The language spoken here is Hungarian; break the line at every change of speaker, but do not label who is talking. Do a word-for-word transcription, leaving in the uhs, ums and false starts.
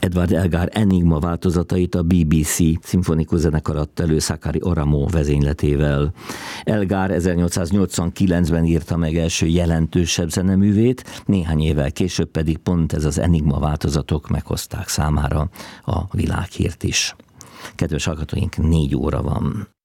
Edward Elgar Enigma változatait a bé bé cé szimfonikus zenekar adta elő Sakari Oramo vezényletével. Elgar ezernyolcszáznyolcvankilencben írta meg első jelentősebb zeneművét, néhány évvel később pedig pont ez az Enigma változatok meghozták számára a világhírt is. Kedves hallgatóink, négy óra van.